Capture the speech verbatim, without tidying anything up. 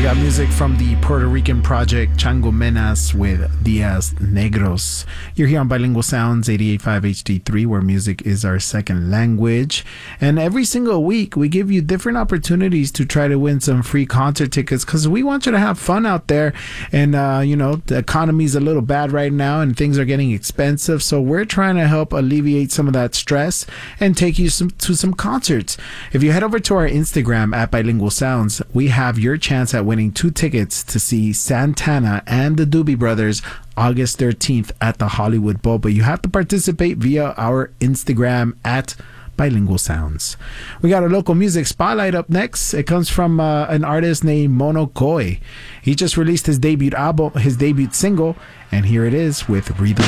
got music from the Puerto Rican project Chango Menas with Dias Negros. You're here on Bilingual Sounds eighty-eight point five H D three, where music is our second language. And every single week, we give you different opportunities to try to win some free concert tickets because we want you to have fun out there. And, uh, you know, the economy's a little bad right now and things are getting expensive. So we're trying to help alleviate some of that stress and take you some, to some concerts. If you head over to our Instagram at Bilingual Sounds, we have your chance at winning two tickets to see Santana and the Doobie Brothers August thirteenth at the Hollywood Bowl. But you have to participate via our Instagram at Bilingual Sounds. We got a local music spotlight up next. It comes from uh, an artist named Mono Koi. He just released his debut album, his debut single, and here it is with Breathe.